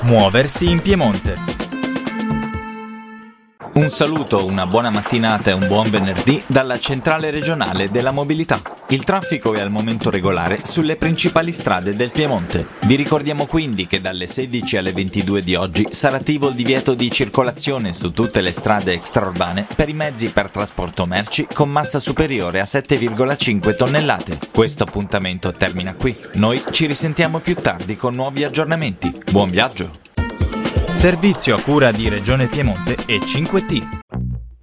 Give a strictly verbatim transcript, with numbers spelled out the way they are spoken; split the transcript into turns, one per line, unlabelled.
Muoversi in Piemonte. Un saluto, una buona mattinata e un buon venerdì dalla centrale regionale della mobilità. Il traffico è al momento regolare sulle principali strade del Piemonte. Vi ricordiamo quindi che dalle sedici alle ventidue di oggi sarà attivo il divieto di circolazione su tutte le strade extraurbane per i mezzi per trasporto merci con massa superiore a sette virgola cinque tonnellate. Questo appuntamento termina qui. Noi ci risentiamo più tardi con nuovi aggiornamenti. Buon viaggio! Servizio a cura di Regione Piemonte e cinque T.